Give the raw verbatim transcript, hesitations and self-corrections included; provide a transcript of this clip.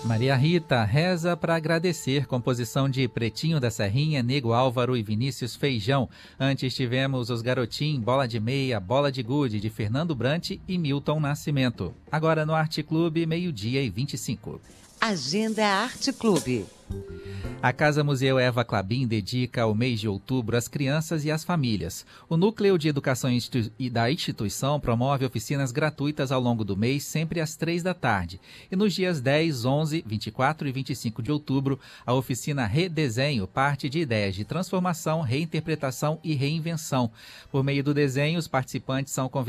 Maria Rita reza para agradecer, composição de Pretinho da Serrinha, Nego Álvaro e Vinícius Feijão. Antes tivemos Os Garotim, Bola de Meia, Bola de Gude, de Fernando Brant e Milton Nascimento. Agora no Arte Clube, meio-dia e vinte e cinco. Agenda Arte Clube. A Casa Museu Eva Clabin dedica o mês de outubro às crianças e às famílias. O Núcleo de Educação e da instituição promove oficinas gratuitas ao longo do mês, sempre às três da tarde. E nos dias dez, onze, vinte e quatro e vinte e cinco de outubro, a oficina Redesenho parte de ideias de transformação, reinterpretação e reinvenção. Por meio do desenho, os participantes são convidados